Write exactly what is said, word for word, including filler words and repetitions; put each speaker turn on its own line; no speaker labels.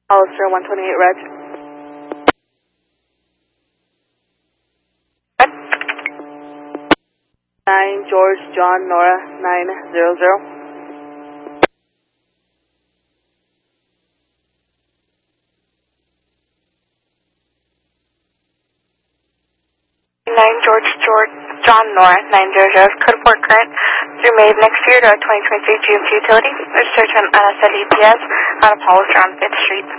Hollister one twenty-eight Reg. nine George John Nora nine zero zero.
nine George George John Nora nine zero zero. Code four current through May of next year to our twenty twenty-three G M C utility. Research on N S L E P S out of Hollister on fifth Street.